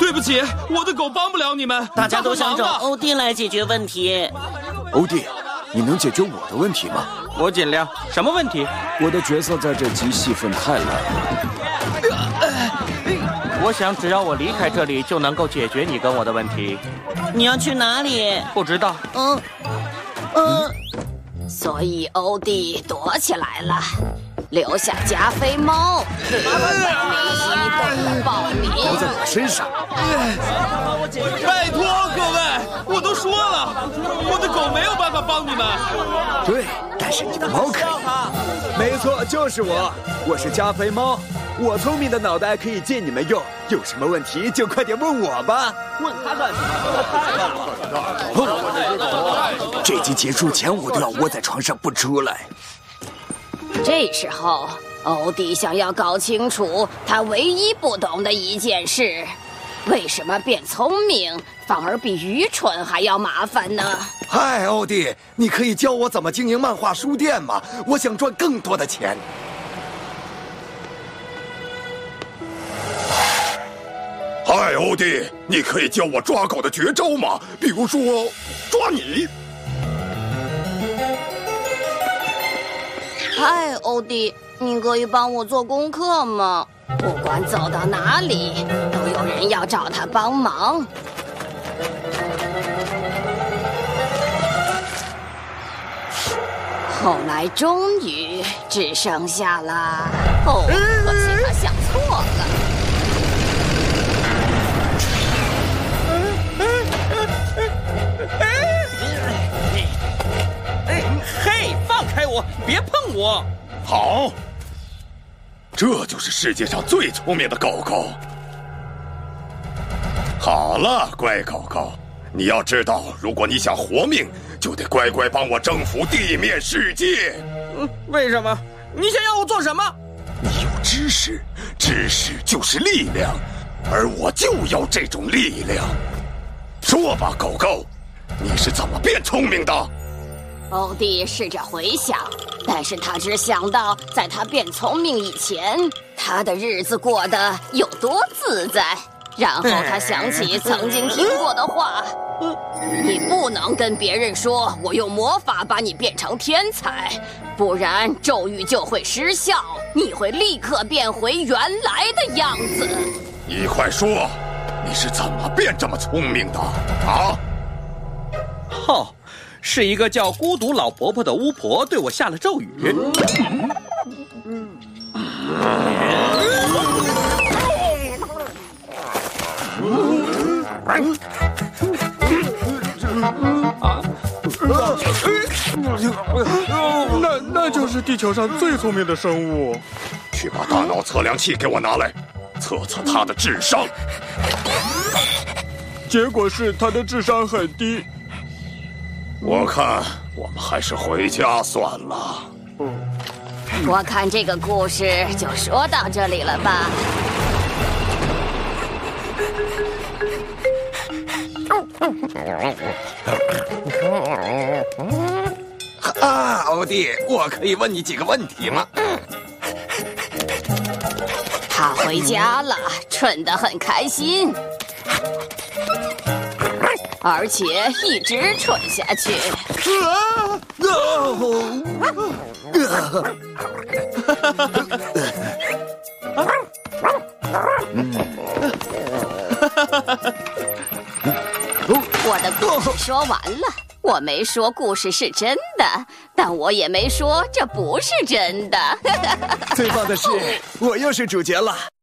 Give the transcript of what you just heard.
对不起，我的狗帮不了你们。 大家都想找欧弟来解决问题。 欧弟，你能解决我的问题吗？ 我尽量。什么问题？ 我的角色在这集戏份太烂了。 我想只要我离开这里，就能够解决你跟我的问题。 你要去哪里？ 不知道。 所以欧弟躲起来了，留下加菲猫，明晰的暴民。 都在我身上。 拜托各位，我都说了，我的狗没有办法帮你们。 对，但是你的猫可以。没错，就是我，我是加菲猫。我聪明的脑袋可以借你们用，有什么问题就快点问我吧。 问他干什么？太烂了！这集结束前，我都要窝在床上不出来。 这时候，欧弟想要搞清楚他唯一不懂的一件事：为什么变聪明反而比愚蠢还要麻烦呢？ 嗨，欧弟，你可以教我怎么经营漫画书店吗？我想赚更多的钱。 嗨，欧弟，你可以教我抓狗的绝招吗？比如说，抓你。 嗨，欧弟，你可以帮我做功课吗？不管走到哪里，都有人要找他帮忙。后来终于只剩下了……哦，可惜他想错了。 嘿，放开我，别碰我！ 好，这就是世界上最聪明的狗狗。好了，乖狗狗，你要知道，如果你想活命，就得乖乖帮我征服地面世界。 为什么？你想要我做什么？ 你有知识，知识就是力量，而我就要这种力量。说吧，狗狗，你是怎么变聪明的？ 欧弟试着回想，但是他只想到在他变聪明以前，他的日子过得有多自在。然后他想起曾经听过的话：你不能跟别人说我用魔法把你变成天才，不然咒语就会失效，你会立刻变回原来的样子。 你快说，你是怎么变这么聪明的啊？ 哦，是一个叫孤独老婆婆的巫婆对我下了咒语。 那就是地球上最聪明的生物。 去把大脑测量器给我拿来，测测他的智商。 结果是他的智商很低。 我看我们还是回家算了。 我看这个故事就说到这里了吧。 啊，欧弟，我可以问你几个问题吗？ 他回家了，蠢得很开心，而且一直蠢下去。我的故事说完了，我没说故事是真的，但我也没说这不是真的。 最棒的是，我又是主角了。